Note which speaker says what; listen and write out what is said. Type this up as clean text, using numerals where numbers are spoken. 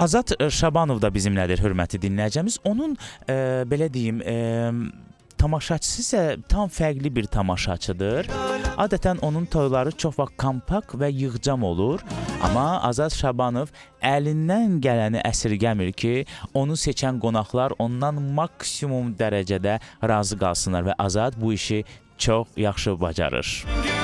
Speaker 1: Azad Şabanov da bizimlədir, hörmətli dinləyicimiz. Onun belə deyim, tamaşaçısı isə tam fərqli bir tamaşaçıdır. Adətən onun toyları çox vaxt kompakt və yığcam olur. Amma Azad Şabanov əlindən gələni əsirgəmir ki, onu seçən qonaqlar ondan maksimum dərəcədə razı qalsınlar və Azad bu işi çox yaxşı bacarır.